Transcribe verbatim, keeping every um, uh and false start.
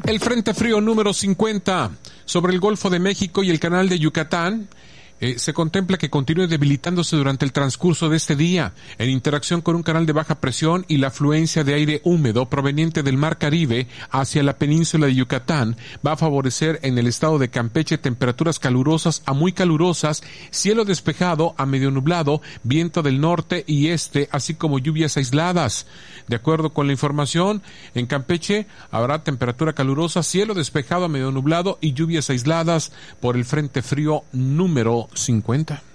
El Frente Frío número cincuenta sobre el Golfo de México y el Canal de Yucatán Eh, se contempla que continúe debilitándose durante el transcurso de este día, en interacción con un canal de baja presión y la afluencia de aire húmedo proveniente del Mar Caribe hacia la península de Yucatán. Va a favorecer en el estado de Campeche temperaturas calurosas a muy calurosas, cielo despejado a medio nublado, viento del norte y este, así como lluvias aisladas. De acuerdo con la información, en Campeche habrá temperatura calurosa, cielo despejado a medio nublado y lluvias aisladas por el Frente Frío número cincuenta.